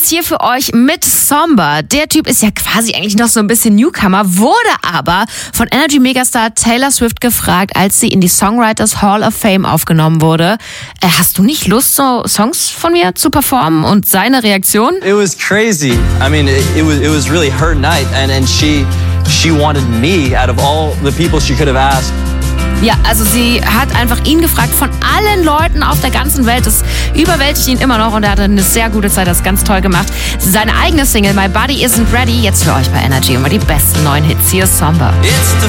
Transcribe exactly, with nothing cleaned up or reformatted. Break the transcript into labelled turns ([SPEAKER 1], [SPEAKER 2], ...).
[SPEAKER 1] hier für euch mit Somber. Der Typ ist ja quasi eigentlich noch so ein bisschen Newcomer, wurde aber von Energy-Megastar Taylor Swift gefragt, als sie in die Songwriters Hall of Fame aufgenommen wurde. Äh, hast du nicht Lust, so Songs von mir zu performen? Und seine Reaktion?
[SPEAKER 2] It was crazy. I mean, it, it was it was really her night, and and she she wanted me out of all the people she could have asked.
[SPEAKER 1] Ja, also sie hat einfach ihn gefragt von allen Leuten auf der ganzen Welt. Das überwältigt ihn immer noch und er hatte eine sehr gute Zeit, das ganz toll gemacht. Seine eigene Single My Body Isn't Ready, jetzt für euch bei Energy immer die besten neuen Hits. Hier ist Somber.
[SPEAKER 3] It's the